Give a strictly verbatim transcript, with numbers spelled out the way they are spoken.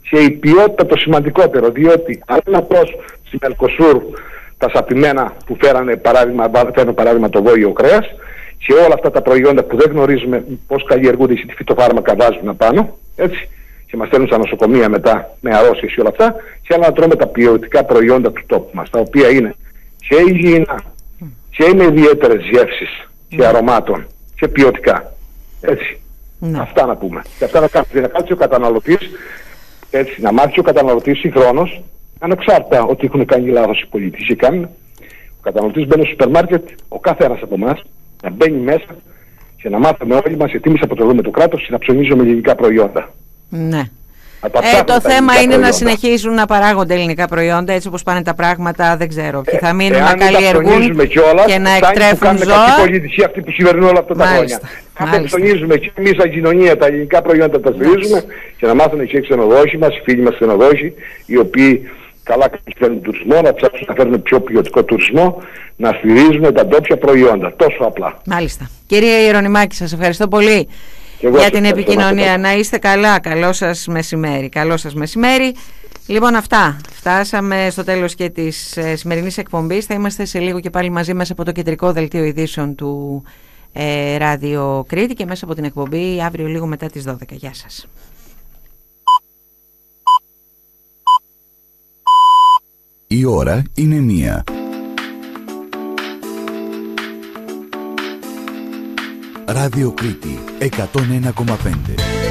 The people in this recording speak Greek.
και η ποιότητα το σημαντικότερο, διότι αν να προς στη Μελκοσούρ τα σαπημένα που φέρανε παράδειγμα, φέρνω παράδειγμα το βόλιο κρέας και όλα αυτά τα προϊόντα που δεν γνωρίζουμε πώς καλλιεργούνται ή τι φυτοφάρμακα βάζουν απάνω, έτσι, και μας στέλνουν στα νοσοκομεία μετά με αρρώσεις και όλα αυτά, και άλλα να τρώμε τα ποιοτικά προϊόντα του τόπου μας, τα οποία είναι και υγιεινά και με ιδιαίτερες γεύσεις και αρωμάτων και ποιοτικά. Έτσι. Ναι. Αυτά να πούμε. Και αυτά να κάτσει, να κάτσει ο καταναλωτής, έτσι, να μάθει ο καταναλωτής συγχρόνως, ανεξάρτητα ότι έχουν κάνει λάθος οι πολιτικοί και κάνουν. Ο καταναλωτής μπαίνει στο σούπερ μάρκετ, ο κάθε ένας από εμάς, να μπαίνει μέσα και να μάθουμε όλοι μας γιατί εμείς αποτελούμε το κράτος και να ψωνίζουμε ελληνικά προϊόντα. Ναι. Ε, το θέμα είναι προϊόντα. Να συνεχίσουν να παράγονται ελληνικά προϊόντα, έτσι όπως πάνε τα πράγματα, δεν ξέρω. Και θα μείνουν ε, να καλλιεργούν κιόλας, και να εκτρέφουν ζώα. Κακή πολιτική αυτοί που κυβερνούν όλα αυτά τα χρόνια. Αν ψωνίζουμε και εμείς σαν κοινωνία τα ελληνικά προϊόντα τα στηρίζουμε και να μάθουν και οι ξενοδόχοι μας, οι φίλοι μας ξενοδόχοι, οι οποίοι καλά κάνουν τουρισμό, να ψάξουν να φέρουν πιο ποιοτικό τουρισμό, να στηρίζουν τα ντόπια προϊόντα. Τόσο απλά. Μάλιστα. Κύριε Ιερονυμάκη, σας ευχαριστώ πολύ για την επικοινωνία. Να είστε καλά. Καλό σας μεσημέρι. Καλό σας μεσημέρι. Λοιπόν, αυτά. Φτάσαμε στο τέλος και της ε, σημερινής εκπομπής. Θα είμαστε σε λίγο και πάλι μαζί μέσα από το κεντρικό δελτίο ειδήσεων του ε, Ράδιο Κρήτη και μέσα από την εκπομπή αύριο λίγο μετά τις δώδεκα. Γεια σας. Η ώρα είναι μία. Ράδιο Κρήτη εκατόν ένα κόμμα πέντε.